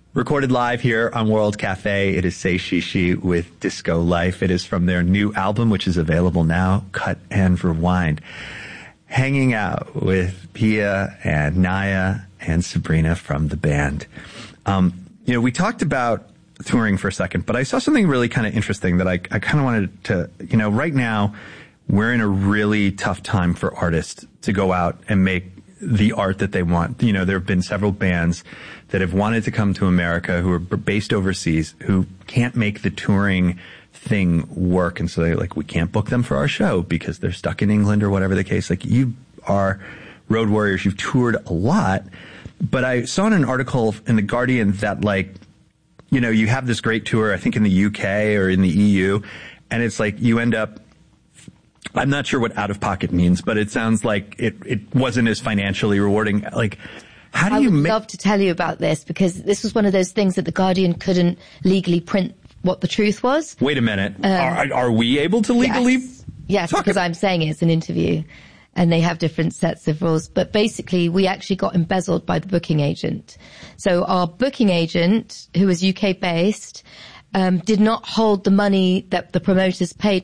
Recorded live here on World Cafe. It is Say Shishi with Disco Life. It is from their new album, which is available now, Cut and Rewind. Hanging out with Pia and Naya and Sabrina from the band. We talked about touring for a second, but I saw something really kind of interesting that I kind of wanted to, right now we're in a really tough time for artists to go out and make the art that they want. There have been several bands that have wanted to come to America who are based overseas who can't make the touring thing work. And so they're like, we can't book them for our show because they're stuck in England or whatever the case. Like, you are road warriors. You've toured a lot. But I saw in an article in The Guardian that, you have this great tour, I think in the UK or in the EU, and it's like you end up, I'm not sure what out of pocket means, but it sounds like it wasn't as financially rewarding. Like, how do you I would love to tell you about this, because this was one of those things that The Guardian couldn't legally print what the truth was. Wait a minute. Are we able to legally? Yes, because I'm saying it's an interview and they have different sets of rules. But basically, we actually got embezzled by the booking agent. So our booking agent, who was UK based, did not hold the money that the promoters paid